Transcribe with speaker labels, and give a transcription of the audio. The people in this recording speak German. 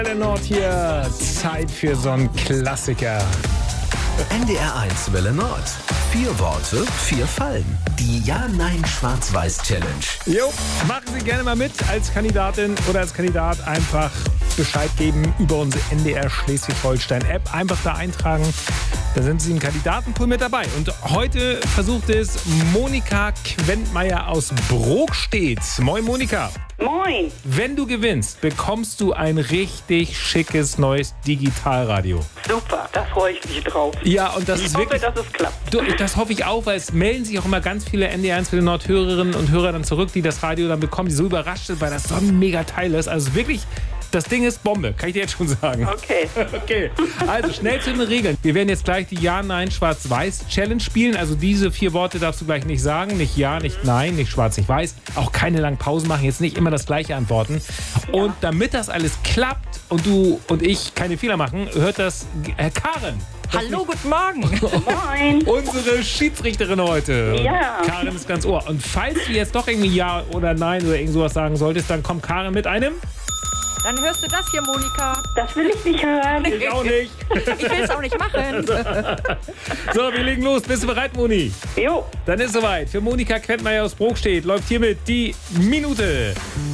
Speaker 1: Der Nord hier, Zeit für so einen Klassiker.
Speaker 2: NDR1 Welle Nord. 4 Worte, 4 Fallen. Die Ja-Nein-Schwarz-Weiß-Challenge.
Speaker 1: Jo, machen Sie gerne mal mit als Kandidatin oder als Kandidat. Einfach Bescheid geben über unsere NDR Schleswig-Holstein-App. Einfach da eintragen. Da sind Sie im Kandidatenpool mit dabei. Und heute versucht es Monika Quentmeier aus Brokstedt. Moin, Monika.
Speaker 3: Moin.
Speaker 1: Wenn du gewinnst, bekommst du ein richtig schickes neues Digitalradio.
Speaker 3: Super, da freue ich mich drauf.
Speaker 1: Ja, und das
Speaker 3: Ich
Speaker 1: ist
Speaker 3: hoffe,
Speaker 1: wirklich...
Speaker 3: dass es klappt.
Speaker 1: Das hoffe ich auch, weil es melden sich auch immer ganz viele NDR1 Welle Nord Hörerinnen und Hörer dann zurück, die das Radio dann bekommen, die so überrascht sind, weil das so ein mega Teil ist. Also wirklich, das Ding ist Bombe, kann ich dir jetzt schon sagen.
Speaker 3: Okay.
Speaker 1: Okay, also schnell zu den Regeln. Wir werden jetzt gleich die Ja-Nein-Schwarz-Weiß-Challenge spielen. Also diese 4 Worte darfst du gleich nicht sagen. Nicht Ja, nicht Nein, nicht Schwarz, nicht Weiß. Auch keine langen Pausen machen, jetzt nicht immer das gleiche antworten. Und damit das alles klappt und du und ich keine Fehler machen, hört das Karen.
Speaker 4: Hallo, guten Morgen.
Speaker 3: Moin.
Speaker 1: Unsere Schiedsrichterin heute.
Speaker 3: Ja.
Speaker 1: Karin ist ganz ohr. Und falls du jetzt doch irgendwie Ja oder Nein oder irgend sowas sagen solltest, dann kommt Karin mit einem...
Speaker 4: Dann hörst du das hier, Monika.
Speaker 3: Das will ich nicht hören.
Speaker 1: Ich auch nicht.
Speaker 4: Ich will es auch nicht machen.
Speaker 1: So, wir legen los. Bist du bereit, Moni?
Speaker 3: Jo.
Speaker 1: Dann ist soweit. Für Monika Quentmeier aus Brokstedt läuft hiermit die Minute.